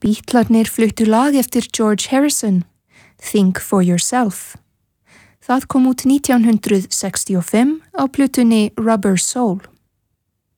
Bítlarnir fluttu lag eftir George Harrison, Think for Yourself. Það kom út 1965 á plötunni Rubber Soul.